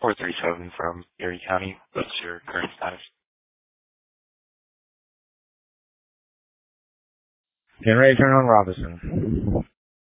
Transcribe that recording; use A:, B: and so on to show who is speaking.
A: 437 from Erie County. What's your current status?
B: Getting ready to turn on Robinson.